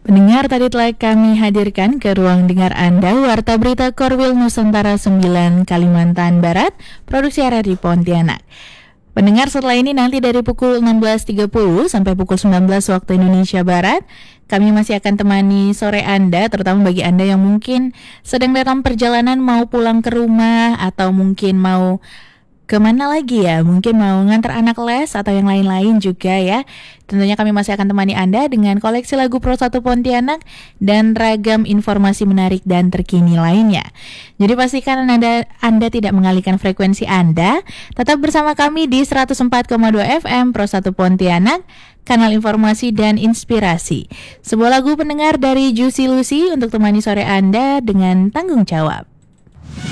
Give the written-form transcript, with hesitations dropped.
Pendengar, tadi telah kami hadirkan ke ruang dengar Anda Warta Berita Korwil Nusantara 9 Kalimantan Barat, produksi RRI Pontianak. Pendengar, setelah ini nanti dari pukul 16.30 sampai pukul 19 waktu Indonesia Barat, kami masih akan temani sore Anda, terutama bagi Anda yang mungkin sedang dalam perjalanan mau pulang ke rumah atau mungkin mau kemana lagi ya? Mungkin mau ngantar anak les atau yang lain-lain juga ya. Tentunya kami masih akan temani Anda dengan koleksi lagu Pro 1 Pontianak dan ragam informasi menarik dan terkini lainnya. Jadi pastikan Anda tidak mengalihkan frekuensi Anda. Tetap bersama kami di 104,2 FM Pro 1 Pontianak, kanal informasi dan inspirasi. Sebuah lagu pendengar dari Juicy Lucy untuk temani sore Anda dengan tanggung jawab.